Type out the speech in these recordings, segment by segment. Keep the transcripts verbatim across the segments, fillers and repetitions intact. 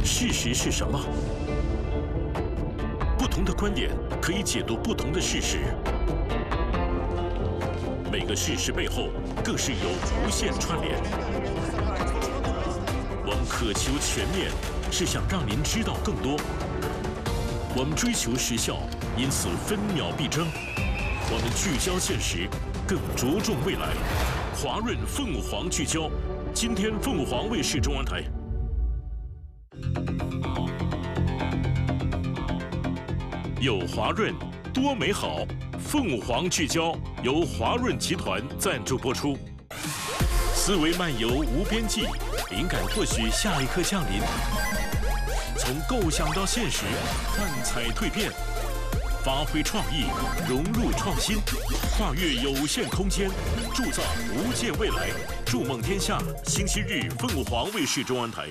事实是什么？不同的观点可以解读不同的事实。每个事实背后更是有无限串联。我们渴求全面，是想让您知道更多。我们追求时效，因此分秒必争。我们聚焦现实，更着重未来。华润凤凰聚焦，今天凤凰卫视中文台。有华润，多美好。凤凰聚焦由华润集团赞助播出。思维漫游无边际，灵感或许下一刻降临。从构想到现实，幻彩蜕变，发挥创意，融入创新，跨越有限空间，铸造无限未来。筑梦天下，星期日凤凰卫视中文台。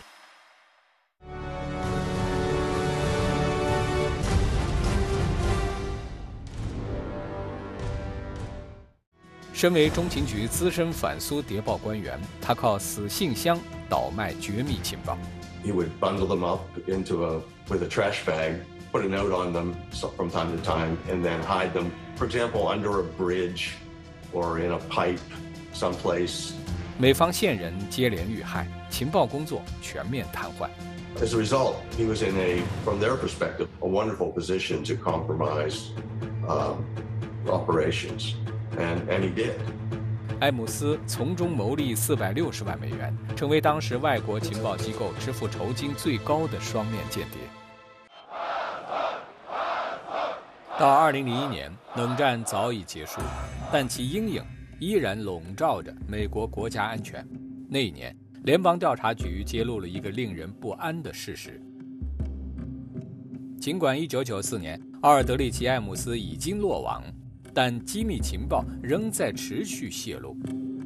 身为中情局资深反苏谍报官员，他靠死信箱倒卖绝密情报。 He would bundle them up into a with a trash bag, put a note on them from time to time, and then hide them, for example, under a bridge or in a pipe someplace. 美方线人接连遇害，情报工作全面瘫痪。 As a result, he was in a, from their perspective, a wonderful position to compromise um, operations. And, and he did. 埃姆斯从中牟利四百六十万美元，成为当时外国情报机构支付酬金最高的双面间谍。到二零零一年，冷战早已结束，但其阴影依然笼罩着美国国家安全。那一年，联邦调查局揭露了一个令人不安的事实：尽管一九九四年奥尔德里奇·艾姆斯已经落网，但机密情报仍在持续泄露。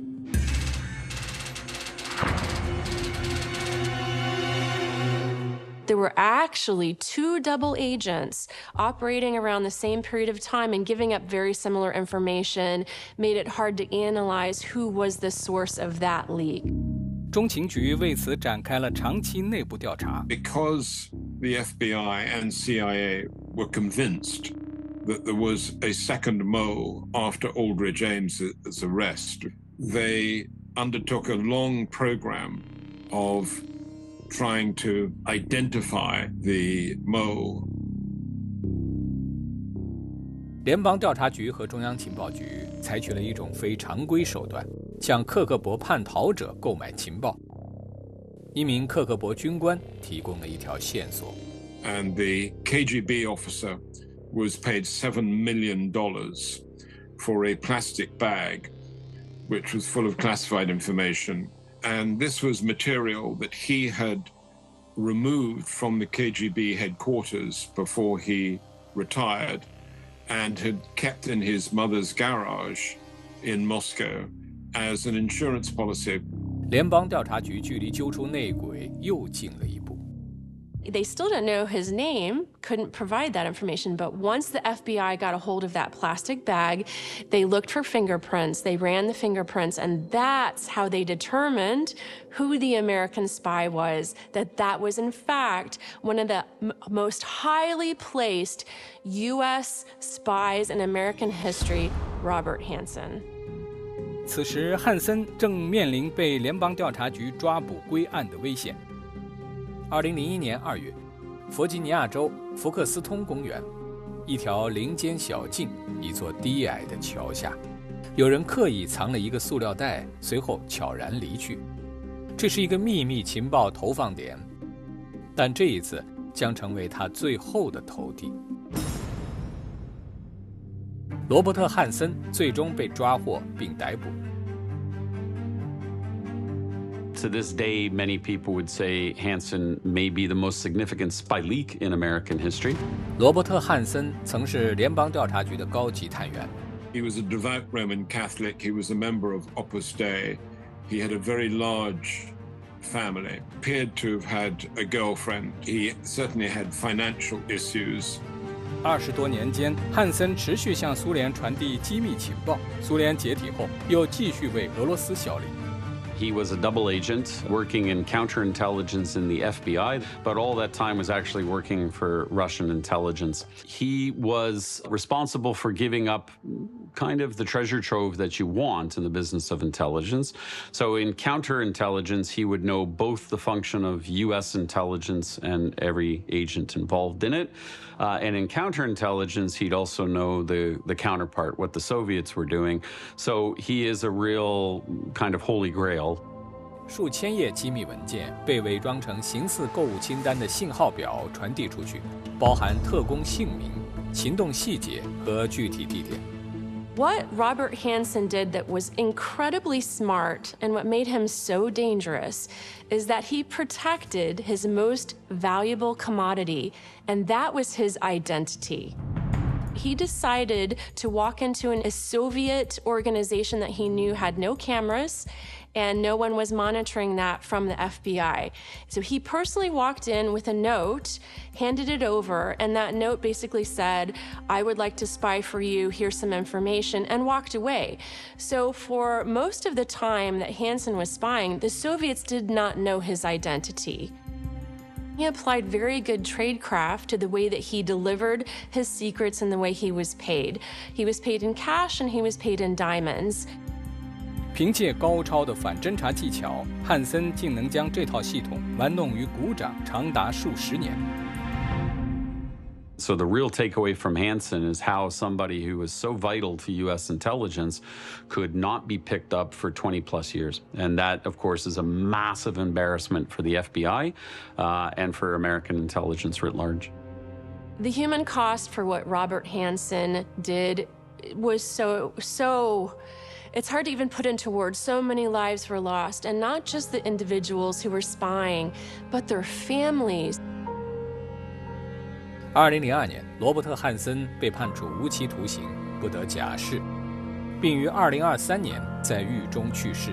There were actually two double agents operating around the same period of time and giving up very similar information, made it hard to analyze who was the source of that leak. 中情局为此展开了长期内部调查。 Because the F B I and C I A were convinced that there was a second mole after Aldrich Ames's arrest, they undertook a long program of trying to identify the mole. 联邦调查局和中央情报局采取了一种非常规手段，向克格勃叛逃者购买情报。一名克格勃军官提供了一条线索。 And the K G B officer was paid seven million dollars for a plastic bag which was full of classified information. And this was material that he had removed from the K G B headquarters before he retired and had kept in his mother's garage in Moscow as an insurance policy. 联邦调查局距离揪出内鬼又近了一步。 They still didn't know his name, couldn't provide that information, but once the F B I got a hold of that plastic bag, they looked for fingerprints, they ran the fingerprints, and that's how they determined who the American spy was, that that was in fact one of the m- most highly placed U S spies in American history, Robert Hansen. 此时，汉森正面临被联邦调查局抓捕归案的危险。二零零一年二月，弗吉尼亚州福克斯通公园，一条林间小径，一座低矮的桥下，有人刻意藏了一个塑料袋，随后悄然离去。这是一个秘密情报投放点，但这一次将成为他最后的投递。罗伯特·汉森最终被抓获并逮捕。 To this day, many people would say Hansen may be the most significant spy leak in American history. 罗伯特·汉森曾是联邦调查局的高级探员。 He was a devout Roman Catholic. He was a member of Opus Dei. He had a very large family. Appeared to have had a girlfriend. He certainly had financial issues. 二十多年间，汉森持续向苏联传递机密情报。苏联解体后，又继续为俄罗斯效力。 He was a double agent working in counterintelligence in the F B I, but all that time was actually working for Russian intelligence. He was responsible for giving up kind of the treasure trove that you want in the business of intelligence. So in counterintelligence, he would know both the function of U S intelligence and every agent involved in it. Uh, and in counterintelligence, he'd also know the, the counterpart, what the Soviets were doing. So he is a real kind of holy grail. 数千页机密文件被伪装成形似购物清单的信号表传递出去，包含特工姓名、行动细节和具体地点。 What Robert Hanssen did that was incredibly smart and what made him so dangerous is that he protected his most valuable commodity, and that was his identity. He decided to walk into an, a Soviet organization that he knew had no cameras and no one was monitoring that from the F B I. So he personally walked in with a note, handed it over, and that note basically said, I would like to spy for you, here's some information, and walked away. So for most of the time that Hanssen was spying, the Soviets did not know his identity. He applied very good tradecraft to the way that he delivered his secrets and the way he was paid. He was paid in cash and he was paid in diamonds. 凭借高超的反侦察技巧，汉森竟能将这套系统玩弄于股掌，长达数十年。 So the real takeaway from Hanssen is how somebody who was so vital to U S intelligence could not be picked up for twenty plus years. And that, of course, is a massive embarrassment for the F B I uh, and for American intelligence writ large. The human cost for what Robert Hanssen did was so, so, it's hard to even put into words. So many lives were lost, and not just the individuals who were spying, but their families. 二零零二年，罗伯特·汉森被判处无期徒刑，不得假释，并于二零二三年在狱中去世。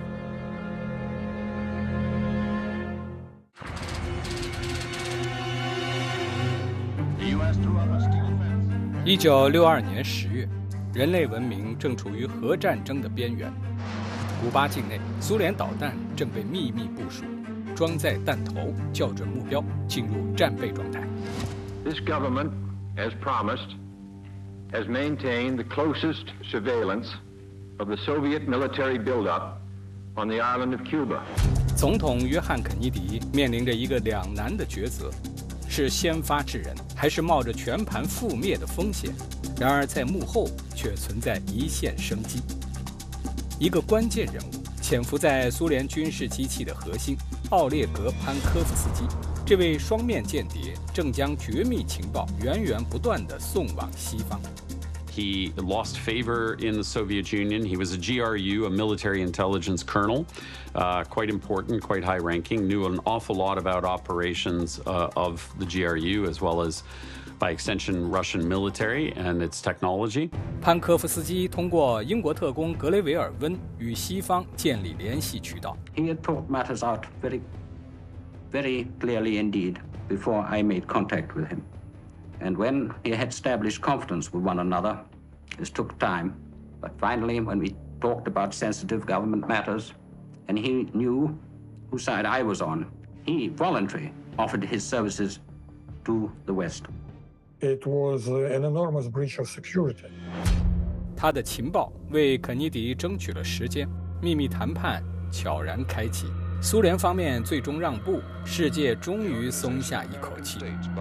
一九六二年十月，人类文明正处于核战争的边缘。古巴境内，苏联导弹正被秘密部署，装载弹头，校准目标，进入战备状态。 This government, as promised, has maintained the closest surveillance of the Soviet military buildup on the island of Cuba. 总统约翰·肯尼迪面临着一个两难的抉择：是先发制人，还是冒着全盘覆灭的风险？然而，在幕后却存在一线生机。一个关键人物潜伏在苏联军事机器的核心——奥列格·潘科夫斯基。 这位双面间谍正将绝密情报源源不断地送往西方。 He lost favor in the Soviet Union. He was a G R U, a military intelligence colonel, uh, quite important, quite high-ranking, knew an awful lot about operations uh, of the G R U as well as, by extension, Russian military and its technology. 潘科夫斯基通过英国特工格雷维尔温与西方建立联系渠道。 He had thought matters out very. very clearly indeed before I made contact with him. And when he had established confidence with one another, this took time, but finally when we talked about sensitive government matters and he knew whose side I was on, he voluntarily offered his services to the West. It was an enormous breach of security. 他的情报为肯尼迪争取了时间，秘密谈判悄然开启。 苏联方面最终让步，世界终于松下一口气。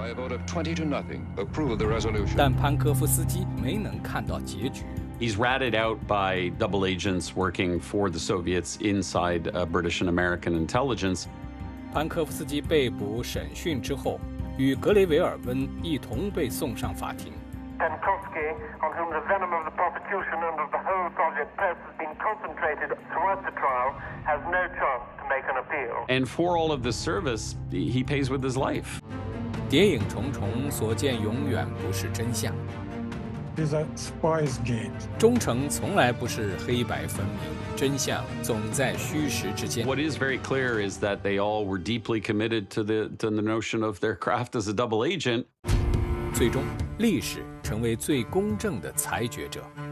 但潘科夫斯基没能看到结局。 He's ratted out by double agents working for the Soviets inside uh, British and American intelligence. 潘科夫斯基被捕审讯之后，与格雷维尔温一同被送上法庭。 Penkovsky, on whom the venom of the prosecution and of the whole Soviet press has been concentrated throughout the trial, has no chance to make an appeal. And for all of this service, he pays with his life. 谍影重重，所见永远不是真相。 These are spies' games. 忠诚从来不是黑白分明，真相总在虚实之间。 What is very clear is that they all were deeply committed to the to the notion of their craft as a double agent. 最终，历史成为最公正的裁决者。